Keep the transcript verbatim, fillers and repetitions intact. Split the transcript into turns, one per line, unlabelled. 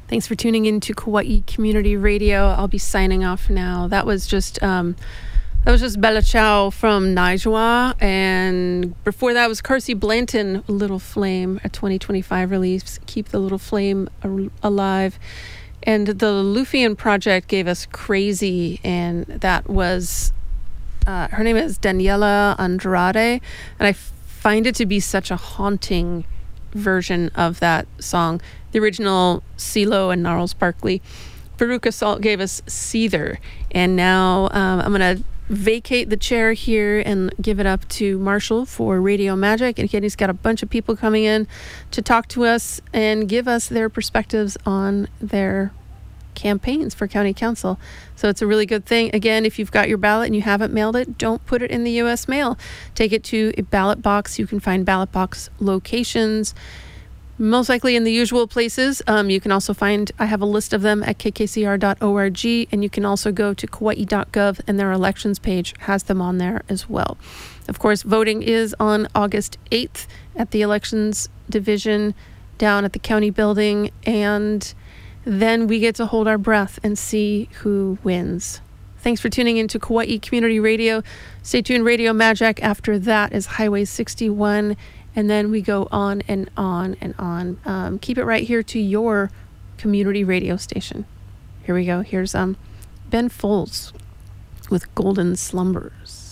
Thanks for tuning in to Kauai Community Radio. I'll be signing off now. That was just um, that was just Bella Ciao from Nijwa, and before that was Carsey Blanton, Little Flame, a twenty twenty-five release. Keep the Little Flame a- alive. And the Lufian Project gave us Crazy, and that was uh, her name is Daniela Andrade, and I find it to be such a haunting version of that song. The original CeeLo and Gnarls Barkley. Veruca Salt gave us Seether. And now um, I'm going to vacate the chair here and give it up to Marshall for Radio Magic. And again, he's got a bunch of people coming in to talk to us and give us their perspectives on their campaigns for county council. So it's a really good thing. Again, if you've got your ballot and you haven't mailed it, don't put it in the U S mail. Take it to a ballot box. You can find ballot box locations most likely in the usual places. Um, you can also find, I have a list of them at k k c r dot org, and you can also go to kauai dot gov, and their elections page has them on there as well. Of course, voting is on August eighth at the elections division down at the county building, and then we get to hold our breath and see who wins. Thanks for tuning in to Kauai Community Radio. Stay tuned, Radio Magic. After that is Highway sixty-one. And then we go on and on and on. Um, keep it right here to your community radio station. Here we go. Here's um, Ben Folds with Golden Slumbers.